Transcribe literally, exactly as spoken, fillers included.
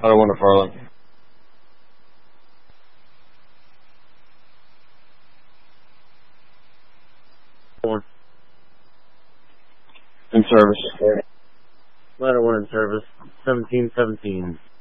I don't want to Farland. One. In service. Ladder one in service. Seventeen seventeen.